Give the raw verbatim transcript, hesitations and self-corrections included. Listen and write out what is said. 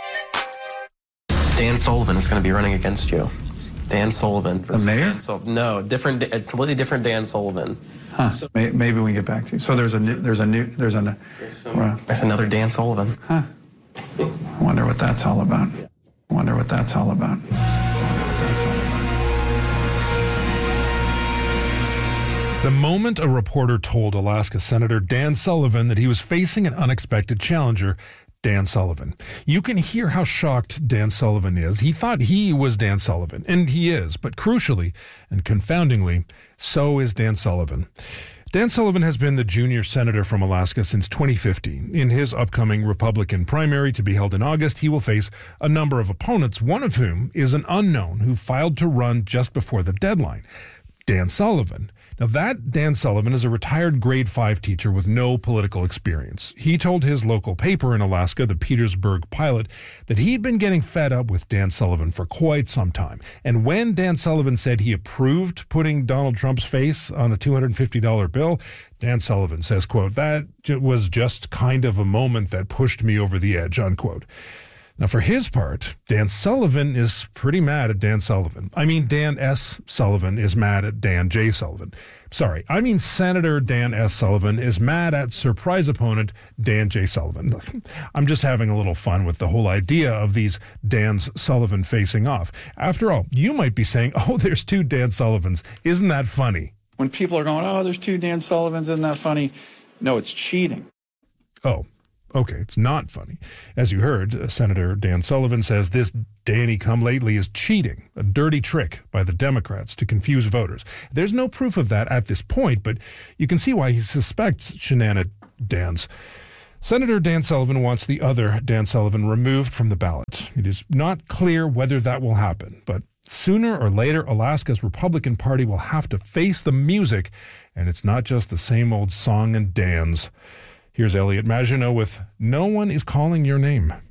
Dan Sullivan is going to be running against you. Dan Sullivan. The mayor? Dan Sul- no, different, a completely different Dan Sullivan. Huh. So, maybe we can get back to you. So there's a new, there's a new, there's a, there's, some, there's another Dan Sullivan. Huh. I wonder what that's all about. I wonder what that's all about. I wonder what that's all about. The moment a reporter told Alaska Senator Dan Sullivan that he was facing an unexpected challenger, Dan Sullivan. You can hear how shocked Dan Sullivan is. He thought he was Dan Sullivan, and he is, but crucially and confoundingly, so is Dan Sullivan. Dan Sullivan has been the junior senator from Alaska since twenty fifteen. In his upcoming Republican primary to be held in August, he will face a number of opponents, one of whom is an unknown who filed to run just before the deadline, Dan Sullivan. Now, that Dan Sullivan is a retired grade five teacher with no political experience. He told his local paper in Alaska, the Petersburg Pilot, that he'd been getting fed up with Dan Sullivan for quite some time. And when Dan Sullivan said he approved putting Donald Trump's face on a two hundred fifty dollars bill, Dan Sullivan says, quote, "That was just kind of a moment that pushed me over the edge," unquote. Now, for his part, Dan Sullivan is pretty mad at Dan Sullivan. I mean, Dan S. Sullivan is mad at Dan J. Sullivan. Sorry, I mean Senator Dan S. Sullivan is mad at surprise opponent Dan J. Sullivan. I'm just having a little fun with the whole idea of these Dan's Sullivan facing off. After all, you might be saying, oh, there's two Dan Sullivans. Isn't that funny? When people are going, oh, there's two Dan Sullivans, isn't that funny? No, it's cheating. Oh. Okay, it's not funny. As you heard, uh, Senator Dan Sullivan says this Danny come lately is cheating, a dirty trick by the Democrats to confuse voters. There's no proof of that at this point, but you can see why he suspects shenanigans. Senator Dan Sullivan wants the other Dan Sullivan removed from the ballot. It is not clear whether that will happen, but sooner or later, Alaska's Republican Party will have to face the music, and it's not just the same old song and dance. Here's Elliot Maginot with No One Is Calling Your Name.